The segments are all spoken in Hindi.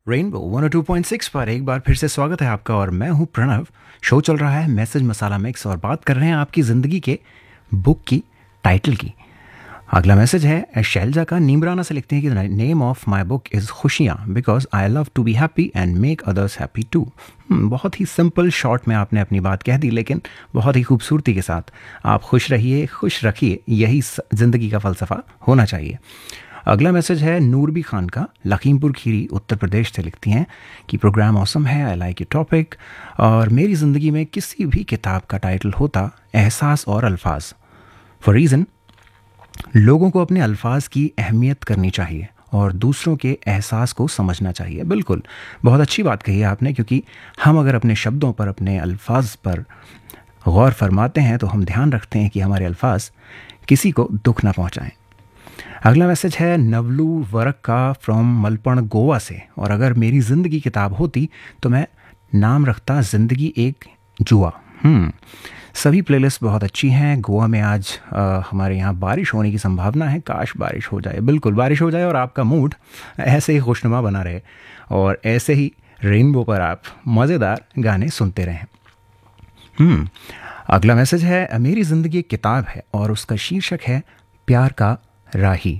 रेनबो 102.6 पर एक बार फिर से स्वागत है आपका और मैं हूं प्रणव। शो चल रहा है मैसेज मसाला मिक्स और बात कर रहे हैं आपकी ज़िंदगी के बुक की टाइटल की। अगला मैसेज है शैलजा का। नीमराना से लिखते हैं कि name of my book is खुशियाँ because I love to be happy and make others happy to. बहुत ही सिंपल शॉर्ट में आपने अपनी बात कह दी, लेकिन बहुत ही खूबसूरती के साथ। आप खुश रहिए, खुश रखिए, यही ज़िंदगी का फ़लसफ़ा होना चाहिए। अगला मैसेज है नूरबी खान का। लखीमपुर खीरी उत्तर प्रदेश से लिखती हैं कि प्रोग्राम ऑसम है, आई लाइक योर टॉपिक। और मेरी ज़िंदगी में किसी भी किताब का टाइटल होता एहसास और अल्फाज। फॉर रीज़न, लोगों को अपने अल्फाज की अहमियत करनी चाहिए और दूसरों के एहसास को समझना चाहिए। बिल्कुल, बहुत अच्छी बात कही है आपने, क्योंकि हम अगर अपने शब्दों पर, अपने अल्फाज पर गौर फरमाते हैं तो हम ध्यान रखते हैं कि हमारे अल्फाज किसी को दुख ना पहुँचाएँ। अगला मैसेज है नवलू वरक का फ्रॉम मलपण गोवा से। और अगर मेरी ज़िंदगी किताब होती तो मैं नाम रखता ज़िंदगी एक जुआ। सभी प्लेलिस्ट बहुत अच्छी हैं। गोवा में आज हमारे यहाँ बारिश होने की संभावना है। काश बारिश हो जाए, बिल्कुल बारिश हो जाए और आपका मूड ऐसे ही खुशनुमा बना रहे और ऐसे ही रेनबो पर आप मज़ेदार गाने सुनते रहें। अगला मैसेज है मेरी ज़िंदगी एक किताब है और उसका शीर्षक है प्यार का राही।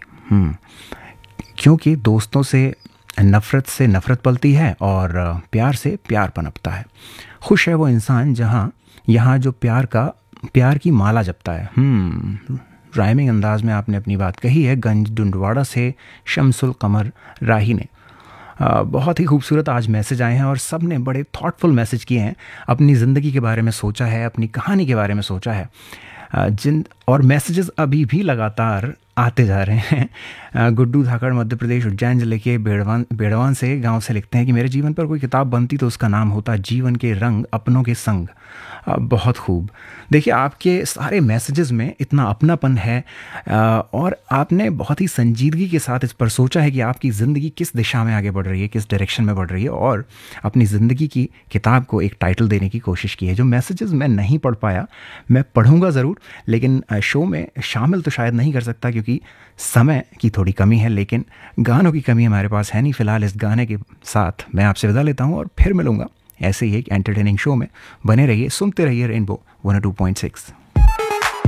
क्योंकि दोस्तों से नफ़रत पलती है और प्यार से प्यार पनपता है। खुश है वो इंसान यहाँ जो प्यार की माला जपता है। राइमिंग अंदाज में आपने अपनी बात कही है। गंज डुंडवाड़ा से शमसुल कमर राही ने बहुत ही खूबसूरत आज मैसेज आए हैं और सब ने बड़े थॉटफुल मैसेज किए हैं। अपनी ज़िंदगी के बारे में सोचा है, अपनी कहानी के बारे में सोचा है। और मैसेजेस अभी भी लगातार आते जा रहे हैं। गुड्डू धाकड़ मध्य प्रदेश उज्जैन जिले के बेड़वान से गांव से लिखते हैं कि मेरे जीवन पर कोई किताब बनती तो उसका नाम होता जीवन के रंग अपनों के संग। बहुत खूब। देखिए, आपके सारे मैसेजेस में इतना अपनापन है और आपने बहुत ही संजीदगी के साथ इस पर सोचा है कि आपकी ज़िंदगी किस दिशा में आगे बढ़ रही है, किस डायरेक्शन में बढ़ रही है, और अपनी ज़िंदगी की किताब को एक टाइटल देने की कोशिश की है। जो मैसेजेस मैं नहीं पढ़ पाया, मैं पढ़ूंगा ज़रूर, लेकिन शो में शामिल तो शायद नहीं कर सकता क्योंकि समय की थोड़ी कमी है। लेकिन गानों की कमी हमारे पास है नहीं। फ़िलहाल इस गाने के साथ मैं आपसे विदा लेता हूँ और फिर मिलूंगा ऐसे ही एक एंटरटेनिंग शो में। बने रहिए, सुनते रहिए रेनबो 102.6।